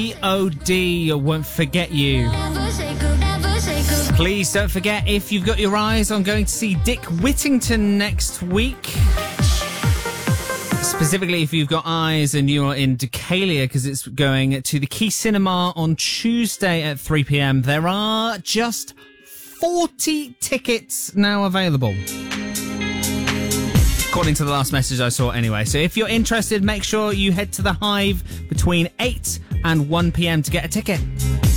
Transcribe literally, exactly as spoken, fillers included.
G O D won't forget you. Please don't forget, if you've got your eyes on going to see Dick Whittington next week, specifically if you've got eyes and you're in Decalia, because it's going to the Key Cinema on Tuesday at three p.m, there are just forty tickets now available, according to the last message I saw anyway. So if you're interested, make sure you head to the Hive between eight and one p.m to get a ticket.